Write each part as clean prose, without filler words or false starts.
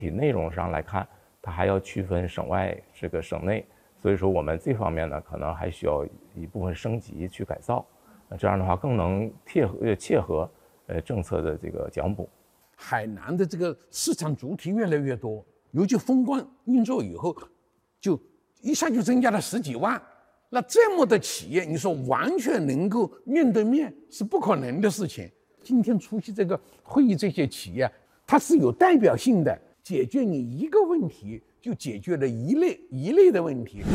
内容上来看，它还要区分省外这个省内，所以说我们这方面呢，可能还需要一部分升级去改造，这样的话更能切合政策的这个讲补。 海南的这个市场主体越来越多，尤其风光运作以后，就一下就增加了10几万。那这么的企业，你说完全能够面对面是不可能的事情。今天出席这个会议，这些企业它是有代表性的，解决你一个问题，就解决了一类的问题。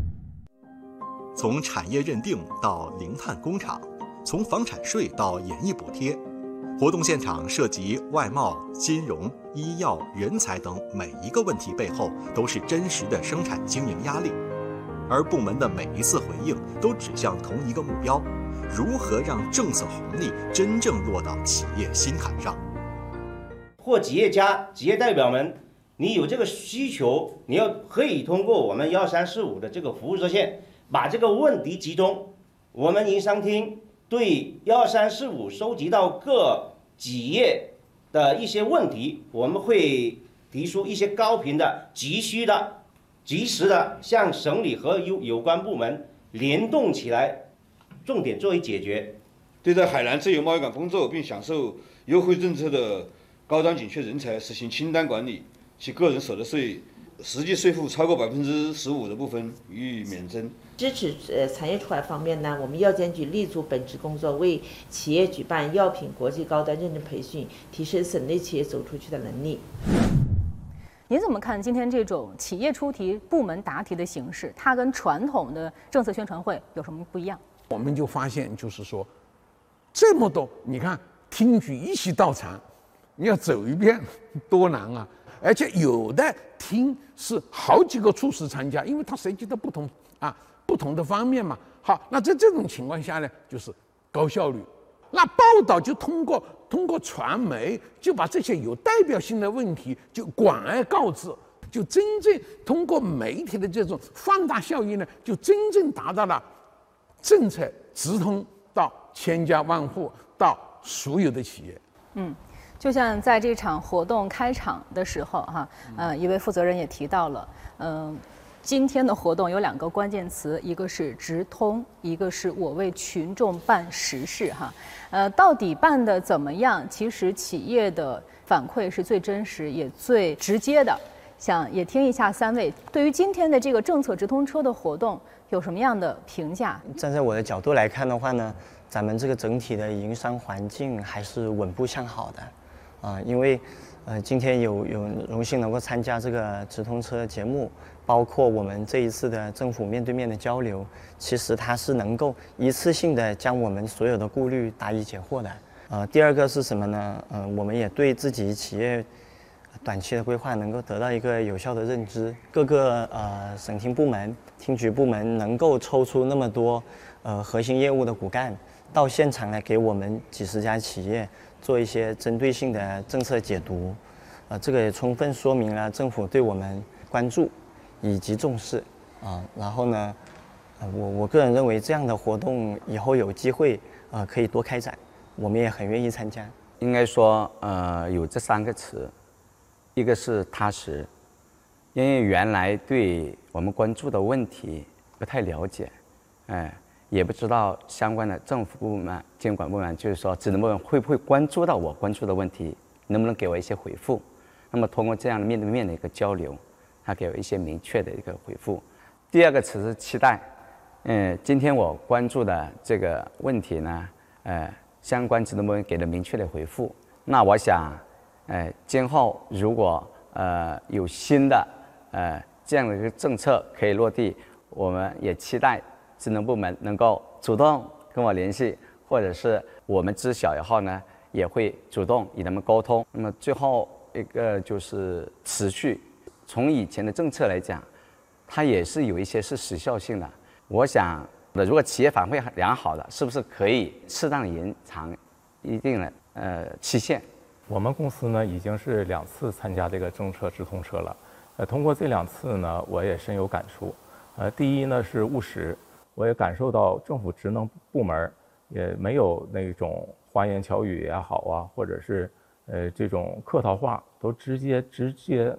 从产业认定到零碳工厂，从房产税到演艺补贴，活动现场涉及外贸、金融、医药、人才等每一个问题背后，都是真实的生产经营压力，而部门的每一次回应都指向同一个目标：如何让政策红利真正落到企业心坎上。 或企业家、企业代表们，你有这个需求，你可以通过我们1345的这个服务热线，把这个问题集中。我们营商厅对1345收集到各企业的一些问题，我们会提出一些高频的、急需的、及时的，向省里和有关部门联动起来，重点作为解决。 对在海南自由贸易港工作并享受优惠政策的高端紧缺人才实行清单管理，其个人所得税实际税负超过15%的部分予以免征。 支持产业出海方面呢，我们药监局立足本职工作，为企业举办药品国际高端认证培训，提升省内企业走出去的能力。 您怎么看今天这种企业出题、部门答题的形式？它跟传统的政策宣传会有什么不一样？ 我们就发现，就是说，这么多，你看听举一席到场，你要走一遍多难啊！而且有的听是好几个处室参加，因为它涉及到不同的方面嘛。好，那在这种情况下呢，就是高效率。那报道就通过传媒，就把这些有代表性的问题就广而告之，就真正通过媒体的这种放大效应呢，就真正达到了政策直通到千家万户，到所有的企业。 就像在这场活动开场的时候，一位负责人也提到了，今天的活动有2个关键词，一个是直通，一个是我为群众办实事到底办得怎么样？其实企业的反馈是最真实也最直接的。想也听一下3位对于今天的这个政策直通车的活动有什么样的评价？ 站在我的角度来看的话呢，咱们这个整体的营商环境还是稳步向好的。因为今天有荣幸能够参加这个直通车节目，包括我们这一次的政府面对面的交流，其实它是能够一次性的将我们所有的顾虑答疑解惑的。第二个是什么呢？我们也对自己企业短期的规划能够得到一个有效的认知，各个省厅部门、厅局部门能够抽出那么多核心业务的骨干到现场来给我们几十家企业做一些针对性的政策解读，这个也充分说明了政府对我们关注以及重视然后呢，我个人认为这样的活动以后有机会可以多开展，我们也很愿意参加。 应该说有这3个词，一个是踏实，因为原来对我们关注的问题不太了解，也不知道相关的政府部门、监管部门，就是说职能部门会不会关注到我关注的问题，能不能给我一些回复？那么通过这样面对面的一个交流，他给我一些明确的一个回复。第2个词是期待，今天我关注的这个问题呢，相关职能部门给了明确的回复。那我想，今后如果有新的这样的一个政策可以落地，我们也期待职能部门能够主动跟我联系，或者是我们知晓以后呢，也会主动与他们沟通。那么最后一个就是持续，从以前的政策来讲，它也是有一些是时效性的。我想，如果企业反馈良好的，是不是可以适当延长一定的期限？ 我们公司呢已经是2次参加这个政策直通车了，通过这2次呢，我也深有感触。第一呢是务实。我也感受到政府职能部门也没有那种花言巧语也好或者是这种客套话，都直接